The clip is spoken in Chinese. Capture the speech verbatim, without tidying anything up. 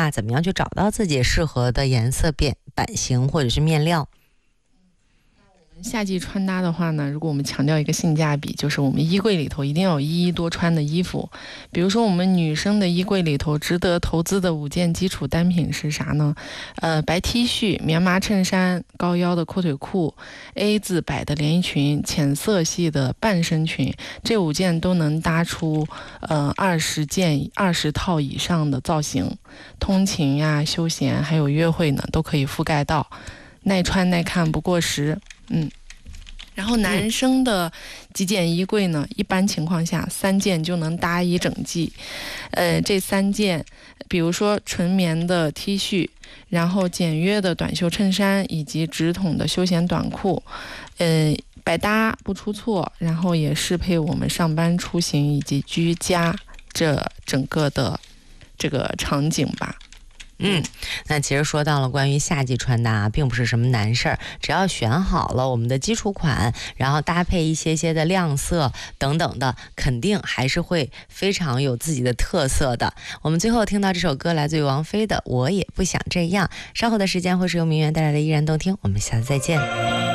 话，怎么样去找到自己适合的颜色、变版型或者是面料？ 夏季穿搭的话呢，如果我们强调一个性价比，就是我们衣柜里头一定要有一衣多穿的衣服。比如说我们女生的衣柜里头值得投资的五件基础单品是啥呢？呃，白 T 恤、棉麻衬衫、高腰的阔腿裤、A 字摆的连衣裙、浅色系的半身裙，这五件都能搭出呃二十件、二十套以上的造型。通勤呀、休闲还有约会呢，都可以覆盖到，耐穿耐看不过时。嗯，然后男生的极简衣柜呢，一般情况下三件就能搭一整季。呃，这三件，比如说纯棉的 T 恤，然后简约的短袖衬衫以及直筒的休闲短裤，呃，百搭不出错，然后也适配我们上班出行以及居家这整个的这个场景吧。 嗯，那其实说到了关于夏季穿搭啊，并不是什么难事儿，只要选好了我们的基础款，然后搭配一些些的亮色等等的，肯定还是会非常有自己的特色的。我们最后听到这首歌来自于王菲的《我也不想这样》，稍后的时间会是由明媛带来的依然动听，我们下次再见。